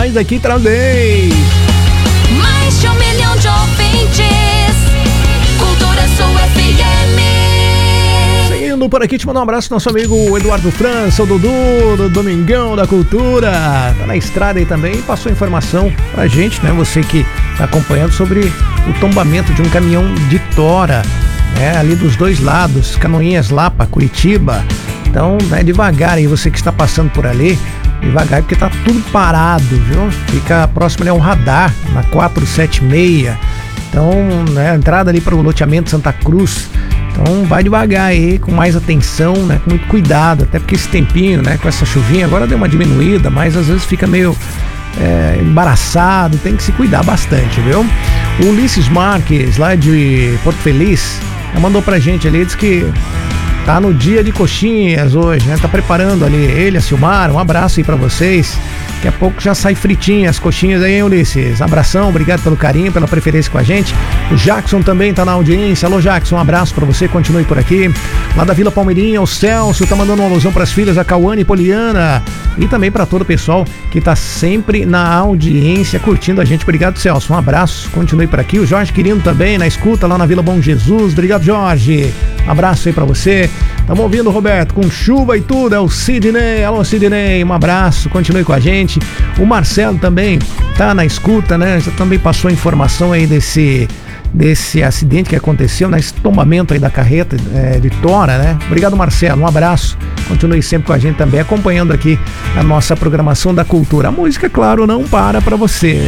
mais aqui também. Mais de 1 milhão de ouvintes. Cultura Sul FM. Seguindo por aqui, te mandar um abraço pro nosso amigo Eduardo França, o Dudu, do Domingão da Cultura. Tá na estrada aí também, passou informação pra gente, né? Você que tá acompanhando sobre o tombamento de um caminhão de tora, né? Ali dos dois lados, Canoinhas, Lapa, Curitiba. Então, vai devagar aí, você que está passando por ali, devagar, porque tá tudo parado, viu? Fica próximo ali ao radar, na 476. Então, né, a entrada ali para o loteamento Santa Cruz. Então, vai devagar aí, com mais atenção, né, com muito cuidado, até porque esse tempinho, né, com essa chuvinha, agora deu uma diminuída, mas às vezes fica meio embaraçado, tem que se cuidar bastante, viu? O Ulisses Marques, lá de Porto Feliz, mandou pra gente ali, diz que tá no dia de coxinhas hoje, né? Tá preparando ali ele, a Silmar, um abraço aí pra vocês. Daqui a pouco já sai fritinha as coxinhas aí, hein, Ulisses? Abração, obrigado pelo carinho, pela preferência com a gente. O Jackson também tá na audiência. Alô, Jackson, um abraço pra você, continue por aqui. Lá da Vila Palmeirinha, o Celso tá mandando uma alusão pras filhas, a Cauane e Poliana. E também pra todo o pessoal que tá sempre na audiência, curtindo a gente. Obrigado, Celso, um abraço, continue por aqui. O Jorge Quirino também na escuta lá na Vila Bom Jesus. Obrigado, Jorge. Um abraço aí pra você. Estamos ouvindo, Roberto, com chuva e tudo, é o Sidney. Alô, Sidney, um abraço, continue com a gente. O Marcelo também tá na escuta, né? Já também passou informação aí desse acidente que aconteceu, né? Esse tombamento aí da carreta de tora, né? Obrigado, Marcelo, um abraço. Continue sempre com a gente também, acompanhando aqui a nossa programação da cultura. A música, claro, não para pra você.